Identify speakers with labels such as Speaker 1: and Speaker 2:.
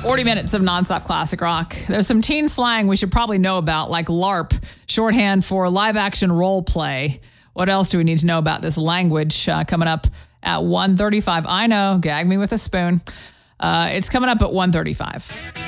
Speaker 1: 40 minutes of nonstop classic rock. There's some teen slang we should probably know about, like LARP, shorthand for live action role play. What else do we need to know about this language? Coming up at 1:35. I know, gag me with a spoon. It's coming up at 1:35.